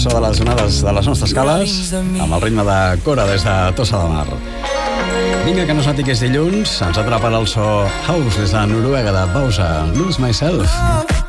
so de les onades de les nostres cales, amb el ritme de Cora des de Tossa de Mar. Vinga, que no es noti que és dilluns, ens atrapa el so House des de Noruega de Bausa, Lose Myself.